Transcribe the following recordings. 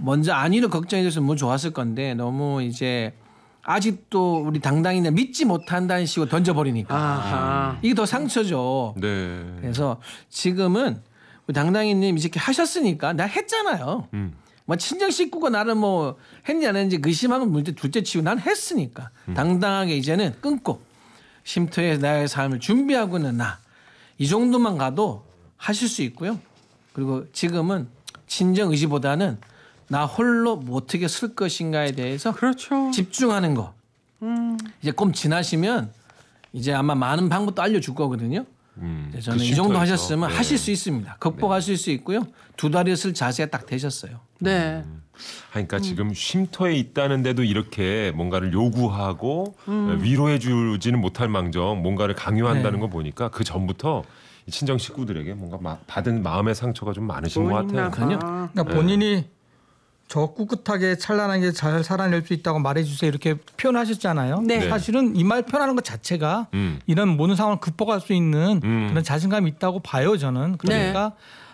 먼저 안위를 걱정해 줬으면 뭐 좋았을 건데 너무 이제 아직도 우리 당당인을 믿지 못한다는 식으로 던져버리니까 이게 더 상처죠. 네. 그래서 지금은 우리 당당인님 이렇게 하셨으니까 나 했잖아요. 뭐 친정 식구가 나를 뭐 했는지 안 했는지 의심하면 문제 둘째 치고 난 했으니까 당당하게 이제는 끊고 쉼터에서 나의 삶을 준비하고 있는 나 이 정도만 가도 하실 수 있고요. 그리고 지금은 친정 의지보다는 나 홀로 뭐 어떻게 쓸 것인가에 대해서 그렇죠. 집중하는 거. 이제 좀 지나시면 이제 아마 많은 방법도 알려줄 거거든요. 이제 저는 그 이 정도 쉼터에서. 하셨으면 네. 하실 수 있습니다. 극복하실 수 있고요. 두 다리 쓸 자세가 딱 되셨어요. 네. 그러니까 지금 쉼터에 있다는데도 이렇게 뭔가를 요구하고 위로해 주지는 못할 망정 뭔가를 강요한다는 거 보니까 그 전부터 이 친정 식구들에게 뭔가 받은 마음의 상처가 좀 많으신 것 같아요. 그러니까 본인이 저 꿋꿋하게 찬란하게 잘 살아낼 수 있다고 말해주세요 이렇게 표현하셨잖아요. 네. 사실은 이 말 표현하는 것 자체가 이런 모든 상황을 극복할 수 있는 그런 자신감이 있다고 봐요 저는. 그러니까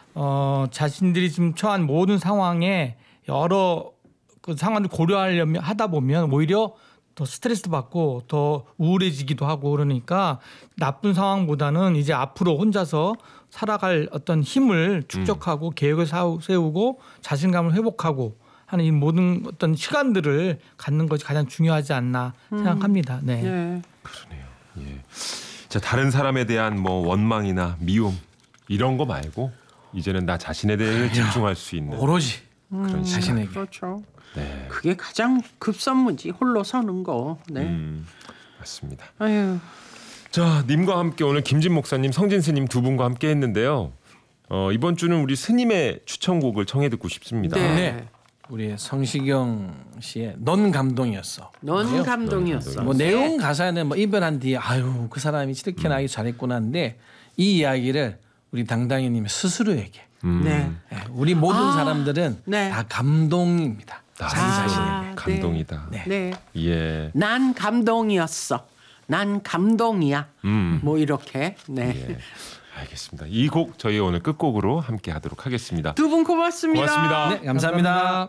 자신들이 지금 처한 모든 상황에 여러 그 상황을 고려하려면 하다 보면 오히려 더 스트레스 받고 더 우울해지기도 하고 그러니까 나쁜 상황보다는 이제 앞으로 혼자서 살아갈 어떤 힘을 축적하고 계획을 세우고 자신감을 회복하고 하는 이 모든 어떤 시간들을 갖는 것이 가장 중요하지 않나 생각합니다. 네. 네. 그러네요. 예. 자, 다른 사람에 대한 뭐 원망이나 미움 이런 거 말고 이제는 나 자신에 대해 집중할 수 있는 오로지 그런 시간. 자신에게. 그렇죠. 네. 그게 가장 급선무지 홀로 서는 거. 네. 맞습니다. 아유. 자, 님과 함께 오늘 김진 목사님, 성진 스님 두 분과 함께 했는데요. 이번 주는 우리 스님의 추천곡을 청해 듣고 싶습니다. 네. 우리 성시경 씨의 넌 감동이었어. 넌 감동이었어. 뭐 내용 가사는 뭐 이별한 뒤에 아유 그 사람이 이렇게 나기 잘했구나인데 이 이야기를 우리 당당이님 스스로에게 네. 우리 모든 사람들은 네. 다 감동입니다. 자기 자신에게. 감동이다. 네. 네. 예. 난 감동이었어. 난 감동이야. 뭐 이렇게. 네. 예. 알겠습니다. 이 곡 저희 오늘 끝곡으로 함께 하도록 하겠습니다. 두 분 고맙습니다. 고맙습니다. 네, 감사합니다.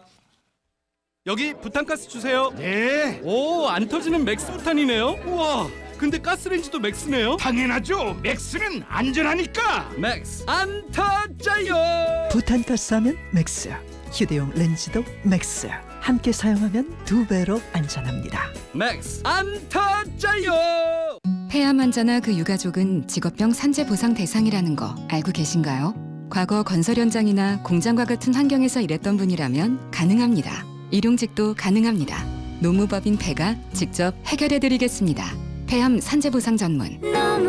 여기 부탄가스 주세요. 네. 오, 안 터지는 맥스 부탄이네요. 우와, 근데 가스레인지도 맥스네요. 당연하죠. 맥스는 안전하니까. 맥스 안 터져요. 부탄가스 하면 맥스, 휴대용 렌즈도 맥스. 함께 사용하면 2배로 안전합니다. 맥스 안 터져요. 폐암 환자나 그 유가족은 직업병 산재 보상 대상이라는 거 알고 계신가요? 과거 건설 현장이나 공장과 같은 환경에서 일했던 분이라면 가능합니다. 일용직도 가능합니다. 노무법인 폐가 직접 해결해드리겠습니다. 폐암 산재 보상 전문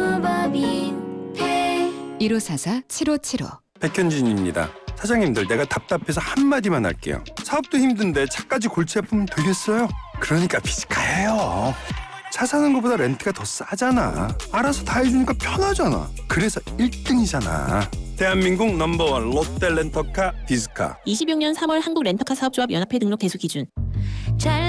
노무법인 폐 1544-7575 백현진입니다. 사장님들 내가 답답해서 한마디만 할게요. 사업도 힘든데 차까지 골치 아프면 되겠어요? 그러니까 비즈카예요. 차 사는 것보다 렌트가 더 싸잖아. 알아서 다 해주니까 편하잖아. 그래서 1등이잖아. 대한민국 넘버원 롯데 렌터카 비즈카. 26년 3월 한국 렌터카 사업조합 연합회 등록 대수 기준.